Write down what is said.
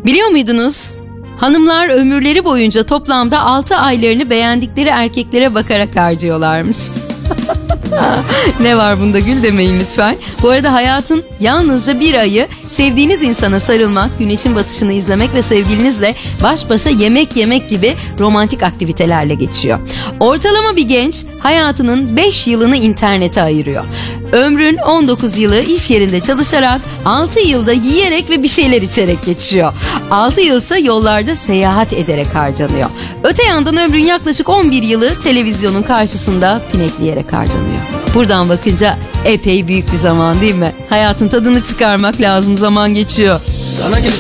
Biliyor muydunuz? Hanımlar ömürleri boyunca toplamda 6 aylarını beğendikleri erkeklere bakarak harcıyorlarmış. Ne var bunda gül demeyin lütfen. Bu arada hayatın yalnızca bir ayı sevdiğiniz insana sarılmak, güneşin batışını izlemek ve sevgilinizle baş başa yemek yemek gibi romantik aktivitelerle geçiyor. Ortalama bir genç hayatının 5 yılını internete ayırıyor. Ömrün 19 yılı iş yerinde çalışarak, 6 yılda yiyerek ve bir şeyler içerek geçiyor. 6 yılsa yollarda seyahat ederek harcanıyor. Öte yandan ömrün yaklaşık 11 yılı televizyonun karşısında pinekleyerek harcanıyor. Buradan bakınca epey büyük bir zaman değil mi? Hayatın tadını çıkarmak lazım, zaman geçiyor. Sana gelip